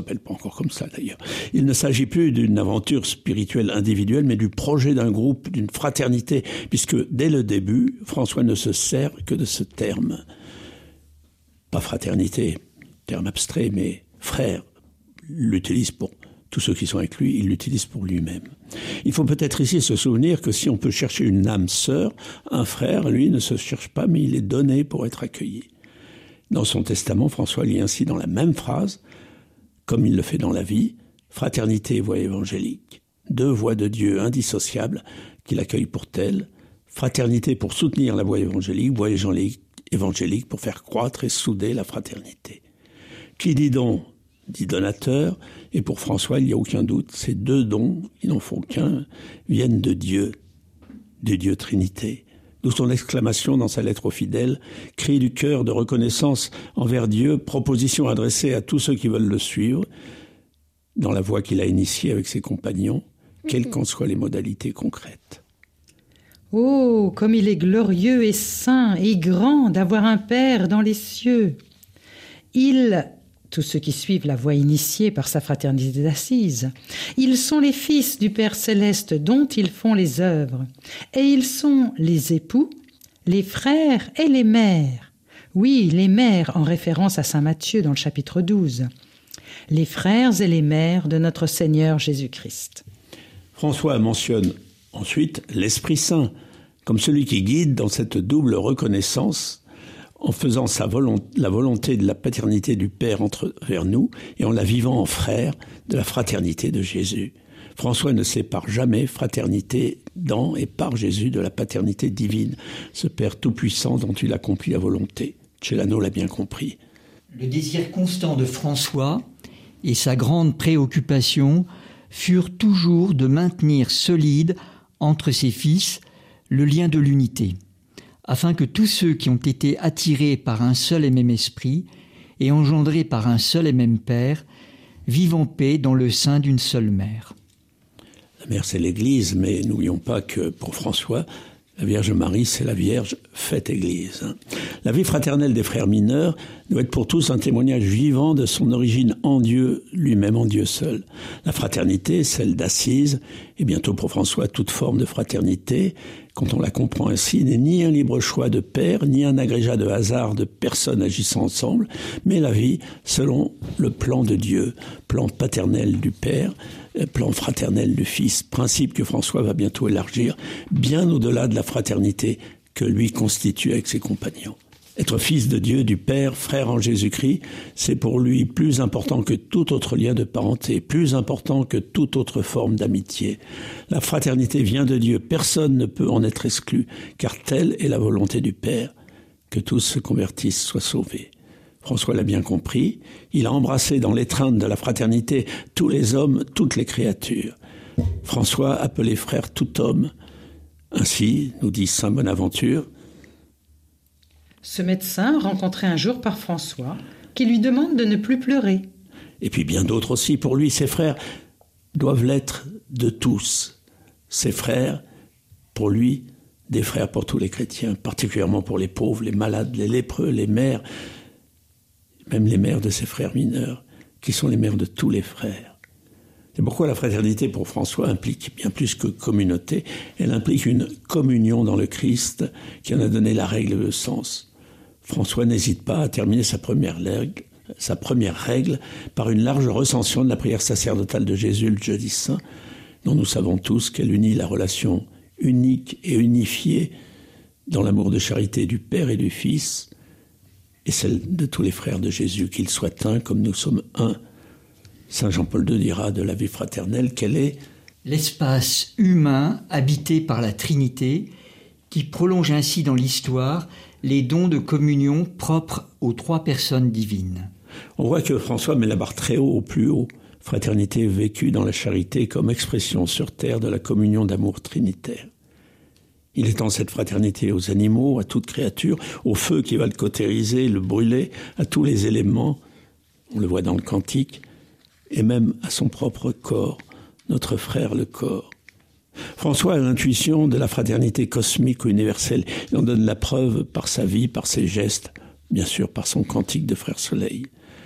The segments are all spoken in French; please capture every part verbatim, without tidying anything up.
s'appelle pas encore comme ça d'ailleurs. Il ne s'agit plus d'une aventure spirituelle individuelle, mais du projet d'un groupe, d'une fraternité, puisque dès le début, François ne se sert que de ce terme. Pas fraternité, terme abstrait, mais frère, l'utilise pour tous ceux qui sont avec lui, il l'utilise pour lui-même. Il faut peut-être ici se souvenir que si on peut chercher une âme sœur, un frère, lui, ne se cherche pas, mais il est donné pour être accueilli. Dans son testament, François lit ainsi dans la même phrase, comme il le fait dans la vie, fraternité et voie évangélique, deux voies de Dieu indissociables qu'il accueille pour telles, fraternité pour soutenir la voie évangélique, voie évangélique pour faire croître et souder la fraternité. Qui dit don, dit donateur, et pour François, il n'y a aucun doute, ces deux dons, qui n'en font qu'un, viennent de Dieu, de Dieu Trinité. D'où son exclamation dans sa lettre aux fidèles, cri du cœur de reconnaissance envers Dieu, proposition adressée à tous ceux qui veulent le suivre, dans la voie qu'il a initiée avec ses compagnons, quelles qu'en soient les modalités concrètes. Oh, comme il est glorieux et saint et grand d'avoir un Père dans les cieux. Il... Tous ceux qui suivent la voie initiée par sa fraternité d'Assise. Ils sont les fils du Père céleste dont ils font les œuvres. Et ils sont les époux, les frères et les mères. Oui, les mères en référence à saint Matthieu dans le chapitre douze. Les frères et les mères de notre Seigneur Jésus-Christ. François mentionne ensuite l'Esprit Saint comme celui qui guide dans cette double reconnaissance en faisant sa volonté, la volonté de la paternité du Père entre, vers nous et en la vivant en frère de la fraternité de Jésus. François ne sépare jamais fraternité dans et par Jésus de la paternité divine, ce Père tout-puissant dont il accomplit la volonté. Celano l'a bien compris. Le désir constant de François et sa grande préoccupation furent toujours de maintenir solide entre ses fils le lien de l'unité, afin que tous ceux qui ont été attirés par un seul et même esprit et engendrés par un seul et même Père vivent en paix dans le sein d'une seule mère. La mère, c'est l'Église, mais n'oublions pas que pour François, la Vierge Marie, c'est la Vierge faite Église. La vie fraternelle des frères mineurs doit être pour tous un témoignage vivant de son origine en Dieu, lui-même en Dieu seul. La fraternité, celle d'Assise, et bientôt pour François, toute forme de fraternité, quand on la comprend ainsi, n'est ni un libre choix de père, ni un agrégat de hasard de personnes agissant ensemble, mais la vie selon le plan de Dieu, plan paternel du Père, plan fraternel du Fils, principe que François va bientôt élargir, bien au-delà de la fraternité que lui constitue avec ses compagnons. Être fils de Dieu, du Père, frère en Jésus-Christ, c'est pour lui plus important que tout autre lien de parenté, plus important que toute autre forme d'amitié. La fraternité vient de Dieu, personne ne peut en être exclu, car telle est la volonté du Père, que tous se convertissent, soient sauvés. François l'a bien compris, il a embrassé dans l'étreinte de la fraternité tous les hommes, toutes les créatures. François appelait frère tout homme. Ainsi, nous dit saint Bonaventure, ce médecin rencontré un jour par François, qui lui demande de ne plus pleurer. Et puis bien d'autres aussi, pour lui, ses frères doivent l'être de tous. Ses frères, pour lui, des frères pour tous les chrétiens, particulièrement pour les pauvres, les malades, les lépreux, les mères, même les mères de ses frères mineurs, qui sont les mères de tous les frères. C'est pourquoi la fraternité pour François implique bien plus que communauté, elle implique une communion dans le Christ qui en a donné la règle et le sens. François n'hésite pas à terminer sa première règle, sa première règle par une large recension de la prière sacerdotale de Jésus le jeudi saint, dont nous savons tous qu'elle unit la relation unique et unifiée dans l'amour de charité du Père et du Fils, et celle de tous les frères de Jésus, qu'ils soient un comme nous sommes un. Saint Jean-Paul deux dira de la vie fraternelle qu'elle est l'espace humain habité par la Trinité, qui prolonge ainsi dans l'histoire les dons de communion propres aux trois personnes divines. On voit que François met la barre très haut, au plus haut. Fraternité vécue dans la charité comme expression sur terre de la communion d'amour trinitaire. Il étend cette fraternité aux animaux, à toute créature, au feu qui va le cautériser, le brûler, à tous les éléments, on le voit dans le cantique, et même à son propre corps, notre frère le corps. François a l'intuition de la fraternité cosmique ou universelle. Il en donne la preuve par sa vie, par ses gestes, bien sûr par son cantique de Frère Soleil.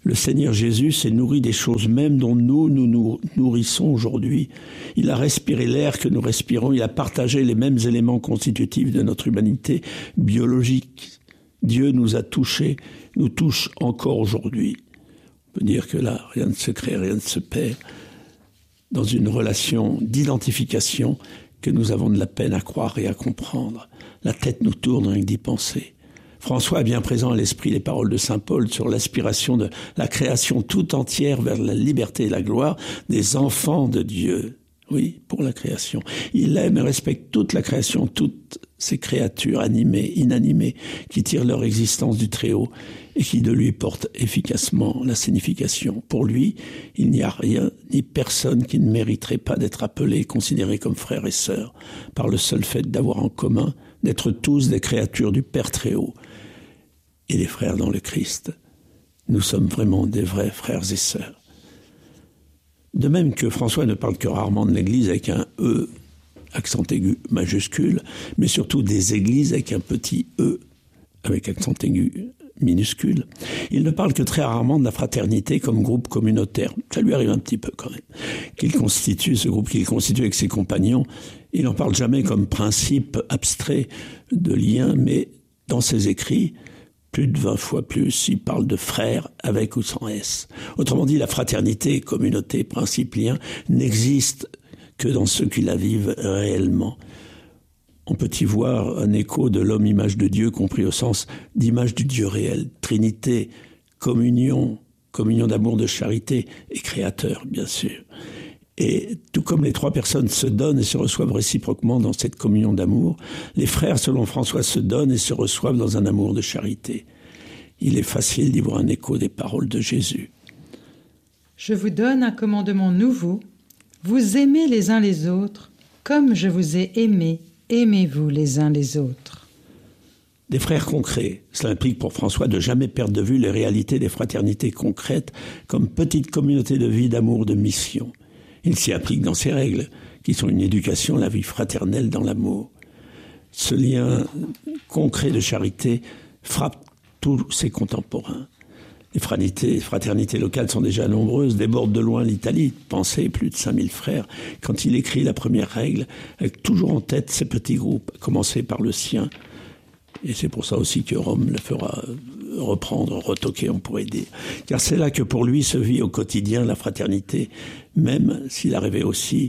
Le Seigneur Jésus s'est nourri des choses mêmes dont nous, nous nous nourrissons aujourd'hui. Il a respiré l'air que nous respirons, il a partagé les mêmes éléments constitutifs de notre humanité biologique. Dieu nous a touchés, nous touche encore aujourd'hui. On peut dire que là, rien ne se crée, rien ne se perd. Dans une relation d'identification que nous avons de la peine à croire et à comprendre. La tête nous tourne rien que d'y penser. François a bien présent à l'esprit les paroles de saint Paul sur l'aspiration de la création tout entière vers la liberté et la gloire des enfants de Dieu. Oui, pour la création. Il aime et respecte toute la création, toutes ces créatures animées, inanimées, qui tirent leur existence du Très-Haut et qui de lui portent efficacement la signification. Pour lui, il n'y a rien ni personne qui ne mériterait pas d'être appelé et considéré comme frère et sœur, par le seul fait d'avoir en commun d'être tous des créatures du Père Très-Haut et des frères dans le Christ. Nous sommes vraiment des vrais frères et sœurs. De même que François ne parle que rarement de l'Église avec un E, accent aigu majuscule, mais surtout des églises avec un petit E, avec accent aigu minuscule. Il ne parle que très rarement de la fraternité comme groupe communautaire. Ça lui arrive un petit peu quand même. Qu'il constitue, ce groupe qu'il constitue avec ses compagnons, il n'en parle jamais comme principe abstrait de lien, mais dans ses écrits, plus de vingt fois plus, il parle de frères avec ou sans S. Autrement dit, la fraternité, communauté, principe, lien, n'existe que dans ceux qui la vivent réellement. On peut y voir un écho de l'homme image de Dieu, compris au sens d'image du Dieu réel, Trinité, communion, communion d'amour, de charité et créateur, bien sûr. Et tout comme les trois personnes se donnent et se reçoivent réciproquement dans cette communion d'amour, les frères, selon François, se donnent et se reçoivent dans un amour de charité. Il est facile d'y voir un écho des paroles de Jésus. Je vous donne un commandement nouveau. Vous aimez les uns les autres, comme je vous ai aimés, aimez-vous les uns les autres. Des frères concrets, cela implique pour François de jamais perdre de vue les réalités des fraternités concrètes comme petite communauté de vie, d'amour, de mission. Il s'y applique dans ses règles, qui sont une éducation à la vie fraternelle dans l'amour. Ce lien concret de charité frappe tous ses contemporains. Les fraternités, fraternités locales sont déjà nombreuses, débordent de loin l'Italie. Pensez, plus de cinq mille frères. Quand il écrit la première règle, avec toujours en tête ces petits groupes, à commencer par le sien. Et c'est pour ça aussi que Rome le fera reprendre, retoquer, on pourrait dire. Car c'est là que pour lui se vit au quotidien la fraternité, même s'il a rêvé aussi,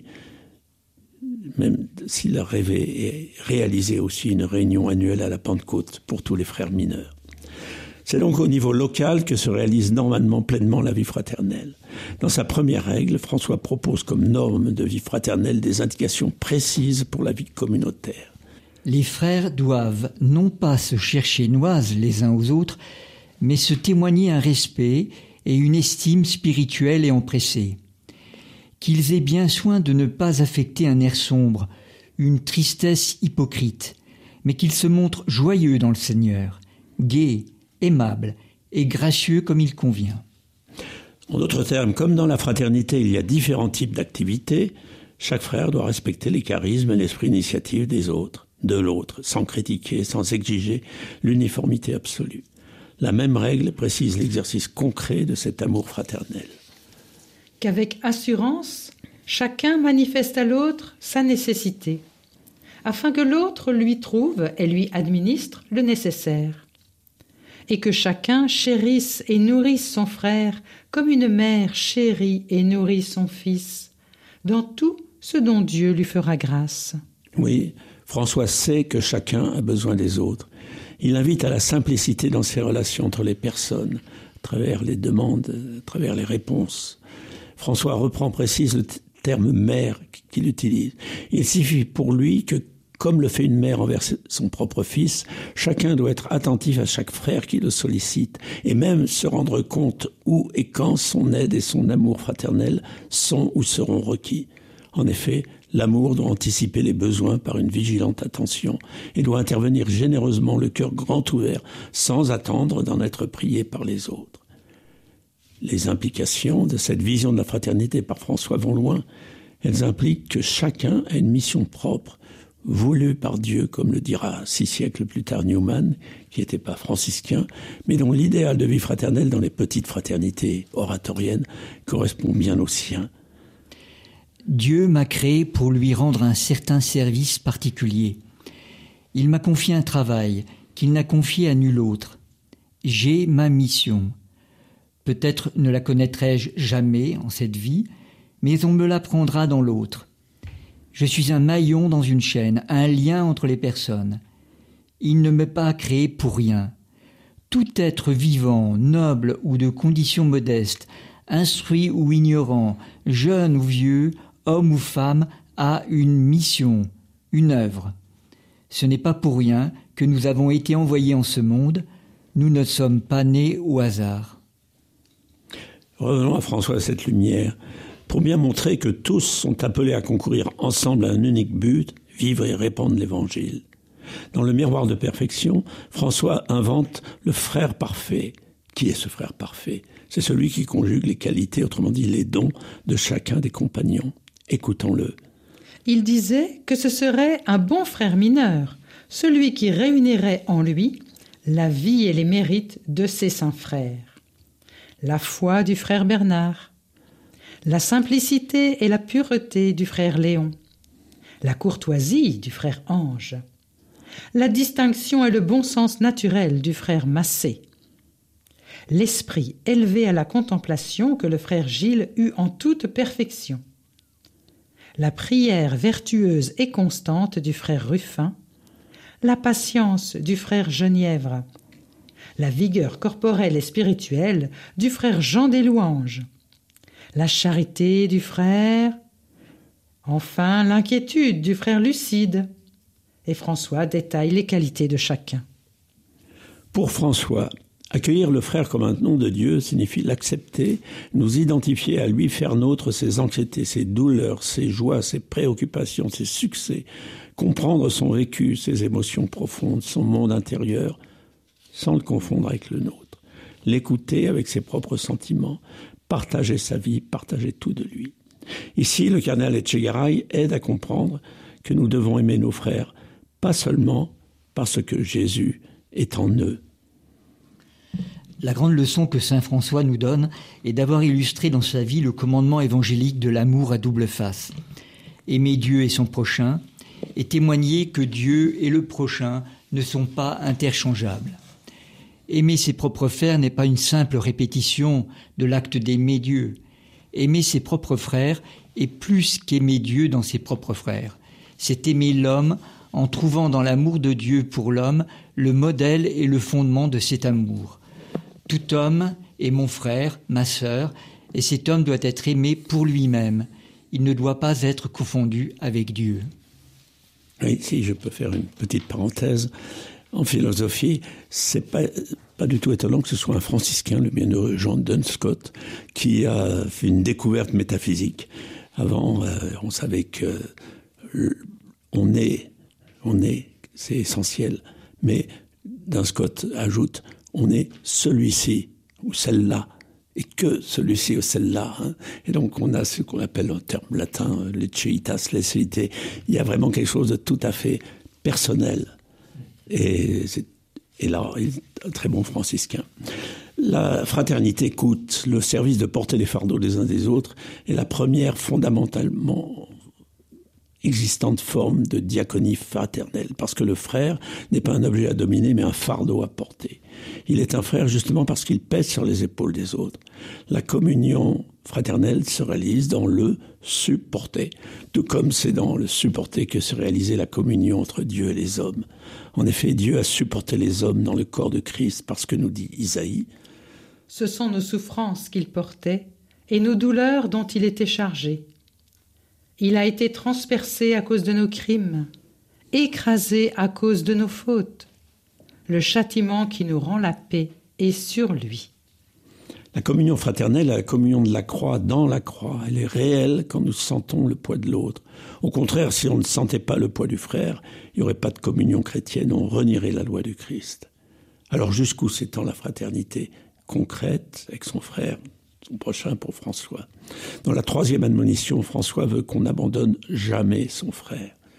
même s'il a rêvé et réalisé aussi une réunion annuelle à la Pentecôte pour tous les frères mineurs. C'est donc au niveau local que se réalise normalement pleinement la vie fraternelle. Dans sa première règle, François propose comme norme de vie fraternelle des indications précises pour la vie communautaire. Les frères doivent non pas se chercher noises les uns aux autres, mais se témoigner un respect et une estime spirituelle et empressée. Qu'ils aient bien soin de ne pas affecter un air sombre, une tristesse hypocrite, mais qu'ils se montrent joyeux dans le Seigneur, gais, aimables et gracieux comme il convient. En d'autres termes, comme dans la fraternité, il y a différents types d'activités, chaque frère doit respecter les charismes et l'esprit d'initiative des autres, de l'autre, sans critiquer, sans exiger l'uniformité absolue. La même règle précise l'exercice concret de cet amour fraternel. Qu'avec assurance, chacun manifeste à l'autre sa nécessité, afin que l'autre lui trouve et lui administre le nécessaire, et que chacun chérisse et nourrisse son frère comme une mère chérit et nourrit son fils, dans tout ce dont Dieu lui fera grâce. Oui, François sait que chacun a besoin des autres. Il invite à la simplicité dans ses relations entre les personnes, à travers les demandes, à travers les réponses. François reprend, précise le t- terme « mère » qu'il utilise. Il suffit pour lui que, comme le fait une mère envers son propre fils, chacun doit être attentif à chaque frère qui le sollicite et même se rendre compte où et quand son aide et son amour fraternel sont ou seront requis. En effet, l'amour doit anticiper les besoins par une vigilante attention et doit intervenir généreusement, le cœur grand ouvert, sans attendre d'en être prié par les autres. Les implications de cette vision de la fraternité par François vont loin. Elles impliquent que chacun a une mission propre, voulu par Dieu, comme le dira six siècles plus tard Newman, qui n'était pas franciscain, mais dont l'idéal de vie fraternelle dans les petites fraternités oratoriennes correspond bien au sien. Dieu m'a créé pour lui rendre un certain service particulier. Il m'a confié un travail qu'il n'a confié à nul autre. J'ai ma mission. Peut-être ne la connaîtrai-je jamais en cette vie, mais on me l'apprendra dans l'autre. Je suis un maillon dans une chaîne, un lien entre les personnes. Il ne m'est pas créé pour rien. Tout être vivant, noble ou de condition modeste, instruit ou ignorant, jeune ou vieux, homme ou femme, a une mission, une œuvre. Ce n'est pas pour rien que nous avons été envoyés en ce monde. Nous ne sommes pas nés au hasard. Revenons à François cette lumière, pour bien montrer que tous sont appelés à concourir ensemble à un unique but, vivre et répandre l'Évangile. Dans le miroir de perfection, François invente le frère parfait. Qui est ce frère parfait? C'est celui qui conjugue les qualités, autrement dit les dons, de chacun des compagnons. Écoutons-le. Il disait que ce serait un bon frère mineur, celui qui réunirait en lui la vie et les mérites de ses saints frères. La foi du frère Bernard, la simplicité et la pureté du frère Léon, la courtoisie du frère Ange, la distinction et le bon sens naturel du frère Massé, l'esprit élevé à la contemplation que le frère Gilles eut en toute perfection, la prière vertueuse et constante du frère Ruffin, la patience du frère Genièvre, la vigueur corporelle et spirituelle du frère Jean des Louanges, la charité du frère, enfin l'inquiétude du frère Lucide. Et François détaille les qualités de chacun. Pour François, accueillir le frère comme un nom de Dieu signifie l'accepter, nous identifier à lui, faire nôtre ses anxiétés, ses douleurs, ses joies, ses préoccupations, ses succès, comprendre son vécu, ses émotions profondes, son monde intérieur, sans le confondre avec le nôtre, l'écouter avec ses propres sentiments, partager sa vie, partager tout de lui. Ici, le cardinal Etchegaray aide à comprendre que nous devons aimer nos frères, pas seulement parce que Jésus est en eux. La grande leçon que saint François nous donne est d'avoir illustré dans sa vie le commandement évangélique de l'amour à double face. Aimer Dieu et son prochain, et témoigner que Dieu et le prochain ne sont pas interchangeables. Aimer ses propres frères n'est pas une simple répétition de l'acte d'aimer Dieu. Aimer ses propres frères est plus qu'aimer Dieu dans ses propres frères. C'est aimer l'homme en trouvant dans l'amour de Dieu pour l'homme le modèle et le fondement de cet amour. Tout homme est mon frère, ma sœur, et cet homme doit être aimé pour lui-même. Il ne doit pas être confondu avec Dieu. Oui, si je peux faire une petite parenthèse. En philosophie, c'est pas, pas du tout étonnant que ce soit un franciscain, le bienheureux John Duns Scott, qui a fait une découverte métaphysique. Avant, euh, on savait que on est, on est, c'est essentiel. Mais Duns Scott ajoute, on est celui-ci ou celle-là, et que celui-ci ou celle-là. Hein. Et donc on a ce qu'on appelle en terme latin, leceitas, lecite. Il y a vraiment quelque chose de tout à fait personnel. Et, c'est, et là, il est un très bon franciscain. La fraternité coûte, le service de porter les fardeaux des uns des autres est la première fondamentalement existante forme de diaconie fraternelle, parce que le frère n'est pas un objet à dominer, mais un fardeau à porter. Il est un frère justement parce qu'il pèse sur les épaules des autres. La communion fraternelle se réalise dans le supporter, tout comme c'est dans le supporter que se réalisait la communion entre Dieu et les hommes. En effet, Dieu a supporté les hommes dans le corps de Christ, parce que nous dit Isaïe, « Ce sont nos souffrances qu'il portait et nos douleurs dont il était chargé. Il a été transpercé à cause de nos crimes, écrasé à cause de nos fautes. Le châtiment qui nous rend la paix est sur lui. » La communion fraternelle, la communion de la croix dans la croix, elle est réelle quand nous sentons le poids de l'autre. Au contraire, si on ne sentait pas le poids du frère, il n'y aurait pas de communion chrétienne, on renierait la loi du Christ. Alors jusqu'où s'étend la fraternité concrète avec son frère, son prochain pour François? Dans la troisième admonition, François veut qu'on n'abandonne jamais son frère.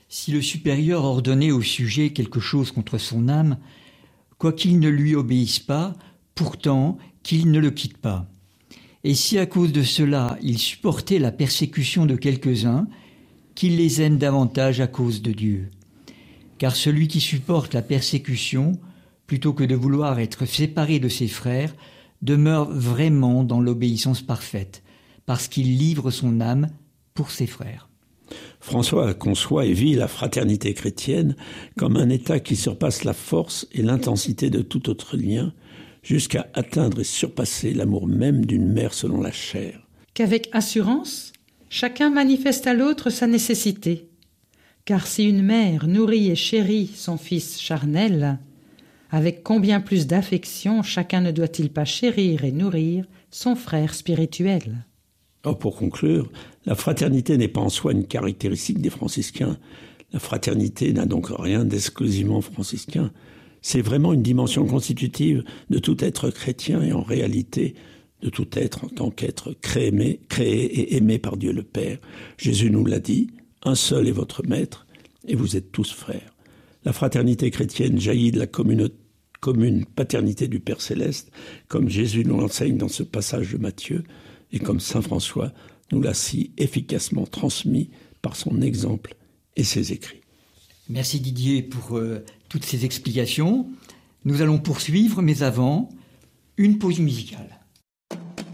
Si le supérieur ordonnait au sujet quelque chose contre son âme, quoiqu'il ne lui obéisse pas, pourtant qu'il ne le quitte pas. Et si à cause de cela il supportait la persécution de quelques-uns, qu'il les aime davantage à cause de Dieu. Car celui qui supporte la persécution, plutôt que de vouloir être séparé de ses frères, demeure vraiment dans l'obéissance parfaite, parce qu'il livre son âme pour ses frères. François conçoit et vit la fraternité chrétienne comme un état qui surpasse la force et l'intensité de tout autre lien, jusqu'à atteindre et surpasser l'amour même d'une mère selon la chair. Qu'avec assurance, chacun manifeste à l'autre sa nécessité. Car si une mère nourrit et chérit son fils charnel, avec combien plus d'affection chacun ne doit-il pas chérir et nourrir son frère spirituel ? Or, pour conclure, la fraternité n'est pas en soi une caractéristique des franciscains. La fraternité n'a donc rien d'exclusivement franciscain. C'est vraiment une dimension constitutive de tout être chrétien et en réalité de tout être en tant qu'être créé, créé et aimé par Dieu le Père. Jésus nous l'a dit, un seul est votre maître et vous êtes tous frères. La fraternité chrétienne jaillit de la commune, commune paternité du Père Céleste, comme Jésus nous l'enseigne dans ce passage de Matthieu, et comme saint François nous l'a si efficacement transmis par son exemple et ses écrits. Merci Didier pour euh, toutes ces explications. Nous allons poursuivre, mais avant, une pause musicale.